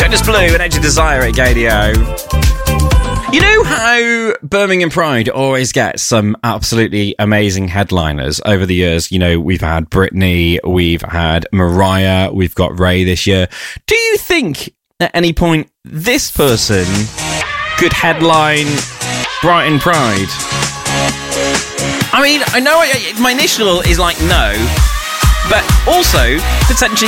Witness Blue and Edge of Desire at Gadio. You know how Birmingham Pride always gets some absolutely amazing headliners over the years? You know, we've had Britney, we've had Mariah, we've got Ray this year. Do you think at any point this person could headline Brighton Pride? I mean, I know my initial is like no, but also potentially